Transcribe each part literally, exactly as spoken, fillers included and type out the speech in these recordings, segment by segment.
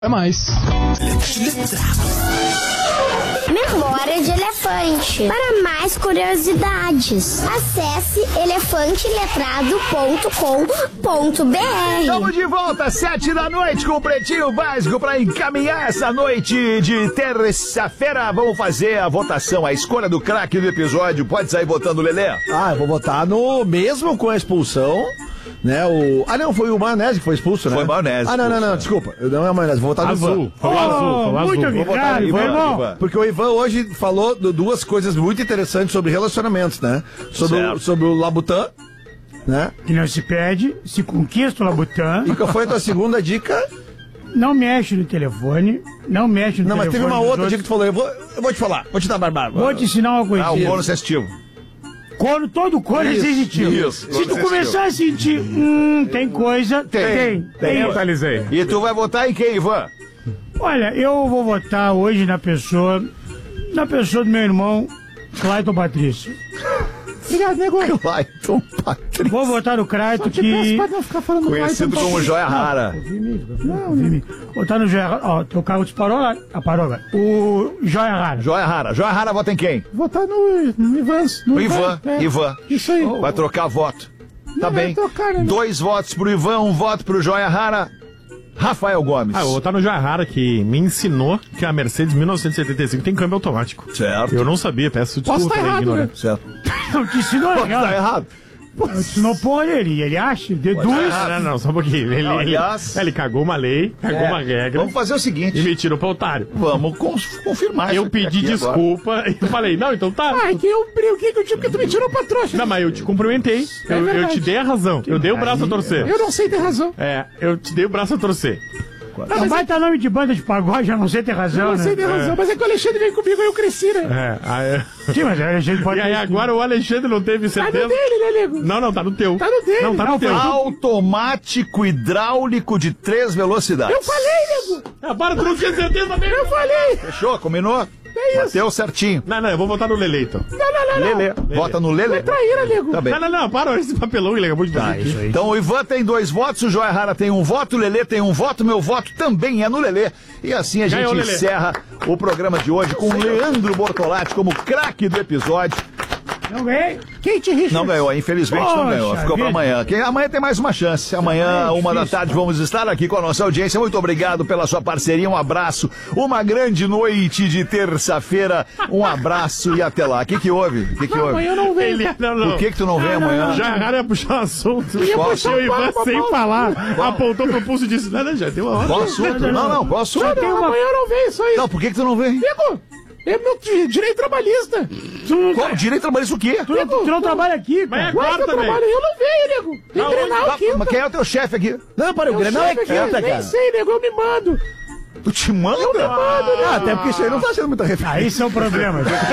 É mais. Memória de elefante. Para mais curiosidades, acesse elefante letrado ponto com ponto b r. Estamos de volta, sete da noite, com o Pretinho Básico para encaminhar essa noite de terça-feira. Vamos fazer a votação, a escolha do craque do episódio. Pode sair votando o Lelê? Ah, eu vou votar no mesmo com a expulsão. Né, o... Ah, não, foi o Maionese que foi expulso, né? Foi o Maionese. Ah, não, não, não, desculpa. Não é o Maionese, vou votar no azul. Ivan. Foi o azul, foi o azul. Muito Vou votar no Ivan, Ivan. Ivan. Porque o Ivan hoje falou duas coisas muito interessantes sobre relacionamentos, né? Sobre, o, sobre o Labutan, né? Que não se pede, se conquista o Labutan. E qual foi a tua segunda dica? Não mexe no telefone, não mexe no não, telefone. Não, mas teve uma outra outros. dica que tu falou, eu vou, eu vou te falar, vou te dar barbada. Vou te ensinar uma coisa. Ah, o bônus sensitivo. Corno, todo corno é sensitivo. Isso, Se tu começar a sentir, hum, tem coisa, tem. Tem, tem. Mentalizei. E tu vai votar em quem, Ivan? Olha, eu vou votar hoje na pessoa, na pessoa do meu irmão, Clayton Patrício. Obrigado, nego. Clayton Patrício. Vou votar no Clayton que... Não ficar falando conhecido como Patrício. Joia Rara. Não, não. Votar no Joia Rara. Ó, teu carro disparou lá. Ah, parou agora. O Joia Rara. Joia Rara. Joia Rara vota em quem? Votar no, no Ivan. No O Ivan. É. Ivan. Isso aí. Vai trocar voto. Tá Não, bem. vai trocar, né? Dois votos pro Ivan, um voto pro Joia Rara. Rafael Gomes. Ah, eu vou votar no Joia Rara, que me ensinou que a Mercedes mil novecentos e setenta e cinco tem câmbio automático. Certo. Eu não sabia, peço desculpa. Posso tá errado, ignorante. né? Certo. Não te ensinou Pode legal. tá errado. Não ensinou porra ele. Ele acha, deduz. Não, não, não, só um pouquinho. Ele, Não, ele, aliás- ele cagou uma lei, cagou É, uma regra Vamos fazer o e seguinte. me tirou pra otário. Vamos cons- confirmar Eu isso pedi aqui desculpa e falei, não, então tá. Ai, que eu brinquei contigo porque tu me tirou pra trouxa. Não, mas eu te cumprimentei. É eu, eu verdade. te dei a razão. Eu dei o braço a torcer. Eu não sei ter razão. É, eu te dei o braço a torcer. Não vai estar nome de banda de pagode, já não sei ter razão, Eu não né? sei ter razão, mas é que o Alexandre veio comigo e eu cresci, né? É, aí... Sim, mas a gente pode... E aí agora o Alexandre não teve Tá certeza. no dele, né, nego? Não, não, tá no teu. Tá no dele. Não, tá no Não, teu. foi- Automático hidráulico de três velocidades. Eu falei, nego. Ah, para, tu não tinha certeza mesmo. Eu falei. Fechou? Combinou? É isso. Bateu certinho. Não, não, eu vou votar no Lele, então. Não, não, não, não. Lelê. Vota no Lelê. Traíra, nego. Tá bem. Não, não, não, para esse papelão que ele acabou de Tá, fazer. isso aí. Então o Ivan tem dois votos, o Joia Rara tem um voto, o Lelê tem um voto, meu voto também é no Lelê. E assim a gente Ganhou, Lelê. encerra o programa de hoje com o Leandro Bortolatti como craque do episódio. Não ganhei. Kate Richards. Não ganhou, infelizmente não Poxa ganhou. Ficou pra vida. amanhã. Quem, amanhã tem mais uma chance. Amanhã, É uma da difícil, tarde, vamos estar aqui com a nossa audiência. Muito obrigado pela sua parceria. Um abraço. Uma grande noite de terça-feira. Um abraço e até lá. O que que houve? O que que houve? Amanhã não vem. Ele, não, não. Por que que tu não vem amanhã? Já raro ia puxar um assunto. Qual O assunto? Ivan, sem falar, apontou pro pulso e disse: Não, não, já tem uma hora. Qual assunto? Não, não, qual assunto? Não, amanhã não vem, isso aí. Não, por que que tu não vem? Nego, é meu di- direito trabalhista. Tu não, Qual direito trabalhista o quê? tu não, tu não trabalha aqui, Mas é cara. Ué, quarta, eu trabalho, velho. eu não venho, nego. Tem Aonde? Grenal Tá, quinta. mas quem é o teu chefe aqui? Não, para o Tá Grenal é chefe aqui, quinta, né? Nem sei, nego, eu me mando. Tu te manda? Ah, até porque isso aí não tá sendo muita referência. Ah, esse é o problema. gente.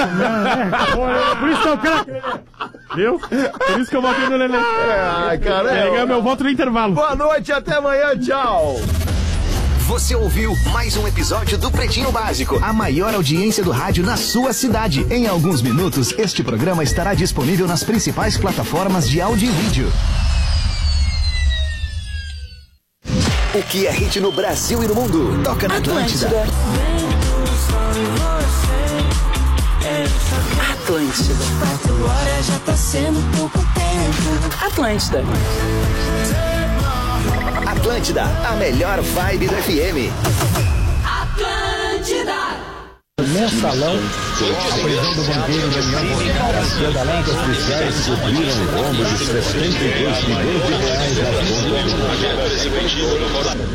É, pô, por isso que eu quero... Viu? Por isso que eu votei no Lele. Ai, cara. Ele ganhou é- meu voto no intervalo. Boa noite, até amanhã, tchau. Você ouviu mais um episódio do Pretinho Básico, a maior audiência do rádio na sua cidade. Em alguns minutos, este programa estará disponível nas principais plataformas de áudio e vídeo. O que é hit no Brasil e no mundo? Toca na Atlântida. Atlântida. Agora já tá sendo pouco tempo. Atlântida. Atlântida, a melhor vibe do F M. Atlântida. Mensalão, a prisão do banqueiro Daniel Garcia da Lata Oficiais subiram o rombo de sessenta e dois milhões de reais nas contas.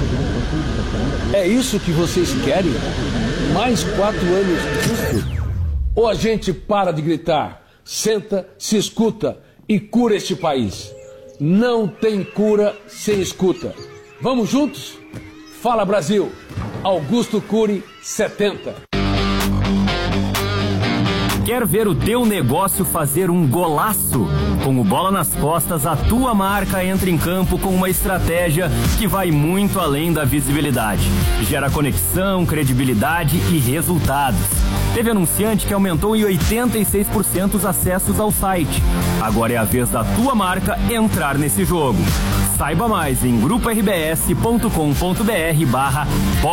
É isso que vocês querem? Mais quatro anos disso? Ou a gente para de gritar, senta, se escuta e cura este país? Não tem cura sem escuta. Vamos juntos? Fala Brasil! Augusto Cury, setenta. Quer ver o teu negócio fazer um golaço? Com o Bola nas Costas, a tua marca entra em campo com uma estratégia que vai muito além da visibilidade. Gera conexão, credibilidade e resultados. Teve anunciante que aumentou em oitenta e seis por cento os acessos ao site. Agora é a vez da tua marca entrar nesse jogo. Saiba mais em grupo r b s ponto com ponto b r barra